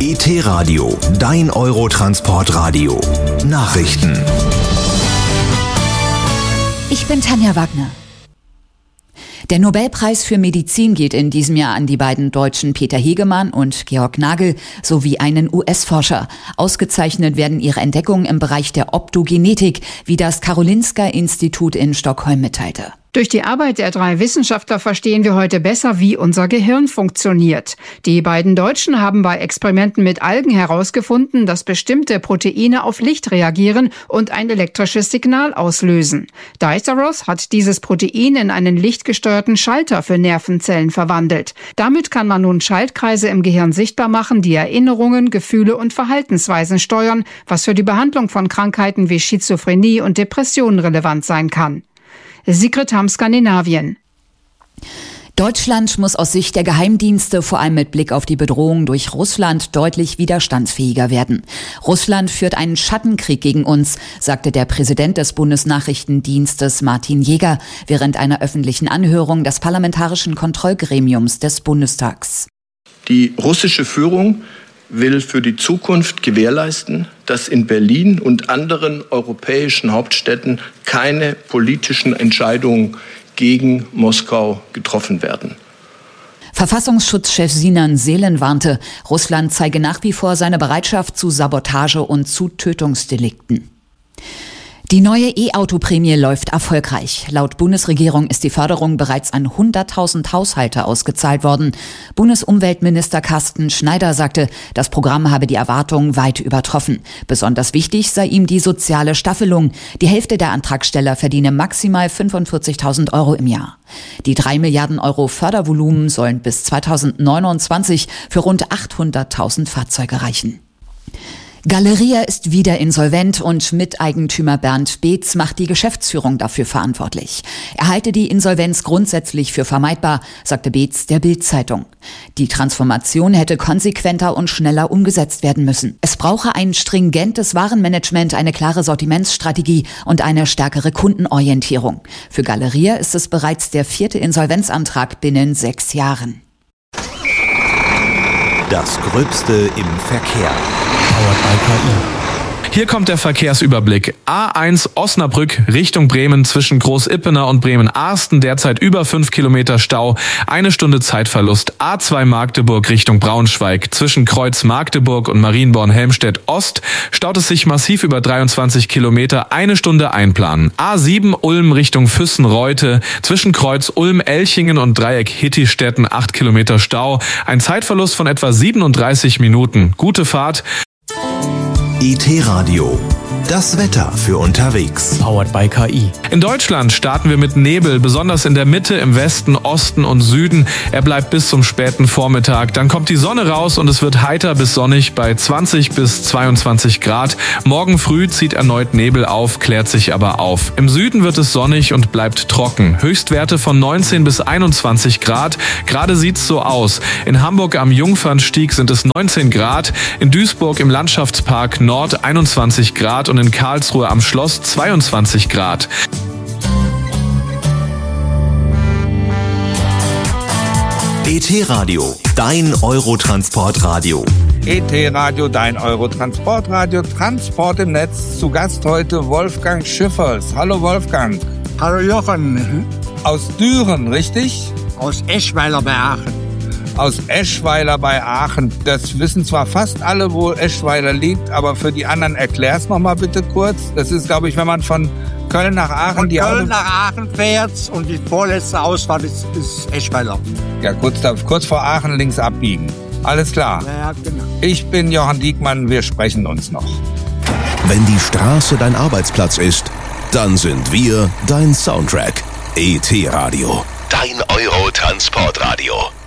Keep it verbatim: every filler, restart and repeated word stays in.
E T-Radio, dein Eurotransportradio. Nachrichten. Ich bin Tanja Wagner. Der Nobelpreis für Medizin geht in diesem Jahr an die beiden Deutschen Peter Hegemann und Georg Nagel sowie einen U S-Forscher. Ausgezeichnet werden ihre Entdeckungen im Bereich der Optogenetik, wie das Karolinska-Institut in Stockholm mitteilte. Durch die Arbeit der drei Wissenschaftler verstehen wir heute besser, wie unser Gehirn funktioniert. Die beiden Deutschen haben bei Experimenten mit Algen herausgefunden, dass bestimmte Proteine auf Licht reagieren und ein elektrisches Signal auslösen. Diceros hat dieses Protein in einen lichtgesteuerten Schalter für Nervenzellen verwandelt. Damit kann man nun Schaltkreise im Gehirn sichtbar machen, die Erinnerungen, Gefühle und Verhaltensweisen steuern, was für die Behandlung von Krankheiten wie Schizophrenie und Depressionen relevant sein kann. Sigrid Hamm, Skandinavien. Deutschland muss aus Sicht der Geheimdienste vor allem mit Blick auf die Bedrohung durch Russland deutlich widerstandsfähiger werden. Russland führt einen Schattenkrieg gegen uns, sagte der Präsident des Bundesnachrichtendienstes Martin Jäger während einer öffentlichen Anhörung des Parlamentarischen Kontrollgremiums des Bundestags. Die russische Führung will für die Zukunft gewährleisten, dass in Berlin und anderen europäischen Hauptstädten keine politischen Entscheidungen gegen Moskau getroffen werden. Verfassungsschutzchef Sinan Selen warnte, Russland zeige nach wie vor seine Bereitschaft zu Sabotage und zu Tötungsdelikten. Die neue E-Auto-Prämie läuft erfolgreich. Laut Bundesregierung ist die Förderung bereits an hunderttausend Haushalte ausgezahlt worden. Bundesumweltminister Carsten Schneider sagte, das Programm habe die Erwartungen weit übertroffen. Besonders wichtig sei ihm die soziale Staffelung. Die Hälfte der Antragsteller verdiene maximal fünfundvierzigtausend Euro im Jahr. Die drei Milliarden Euro Fördervolumen sollen bis zweitausendneunundzwanzig für rund achthunderttausend Fahrzeuge reichen. Galeria ist wieder insolvent und Miteigentümer Bernd Beetz macht die Geschäftsführung dafür verantwortlich. Er halte die Insolvenz grundsätzlich für vermeidbar, sagte Beetz der Bild-Zeitung. Die Transformation hätte konsequenter und schneller umgesetzt werden müssen. Es brauche ein stringentes Warenmanagement, eine klare Sortimentsstrategie und eine stärkere Kundenorientierung. Für Galeria ist es bereits der vierte Insolvenzantrag binnen sechs Jahren. Das Gröbste im Verkehr. Powered by K I. Hier kommt der Verkehrsüberblick. A eins Osnabrück Richtung Bremen zwischen Großippener und Bremen-Arsten. Derzeit über fünf Kilometer Stau. Eine Stunde Zeitverlust. A zwei Magdeburg Richtung Braunschweig. Zwischen Kreuz Magdeburg und Marienborn-Helmstedt Ost staut es sich massiv über dreiundzwanzig Kilometer. Eine Stunde einplanen. A sieben Ulm Richtung Füssen-Reute. Zwischen Kreuz Ulm-Elchingen und Dreieck Hittistetten acht Kilometer Stau. Ein Zeitverlust von etwa siebenunddreißig Minuten. Gute Fahrt. E T-Radio, das Wetter für unterwegs. Powered by K I. In Deutschland starten wir mit Nebel, besonders in der Mitte, im Westen, Osten und Süden. Er bleibt bis zum späten Vormittag. Dann kommt die Sonne raus und es wird heiter bis sonnig bei zwanzig bis zweiundzwanzig Grad. Morgen früh zieht erneut Nebel auf, klärt sich aber auf. Im Süden wird es sonnig und bleibt trocken. Höchstwerte von neunzehn bis einundzwanzig Grad. Gerade sieht's so aus. In Hamburg am Jungfernstieg sind es neunzehn Grad. In Duisburg im Landschaftspark Nord einundzwanzig Grad und in Karlsruhe am Schloss zweiundzwanzig Grad. E T-Radio, dein Eurotransportradio. E T-Radio, dein Eurotransportradio, Transport im Netz. Zu Gast heute Wolfgang Schiffers. Hallo Wolfgang. Hallo Jochen. Aus Düren, richtig? Aus Eschweiler bei Aachen. Aus Eschweiler bei Aachen. Das wissen zwar fast alle, wo Eschweiler liegt, aber für die anderen erklär's noch mal bitte kurz. Das ist, glaube ich, wenn man von Köln nach Aachen... Von die Köln Auto nach Aachen fährt und die vorletzte Ausfahrt ist, ist Eschweiler. Ja, kurz, da, kurz vor Aachen links abbiegen. Alles klar. Ja, genau. Ich bin Johann Diekmann, wir sprechen uns noch. Wenn die Straße dein Arbeitsplatz ist, dann sind wir dein Soundtrack. E T-Radio, dein Eurotransportradio.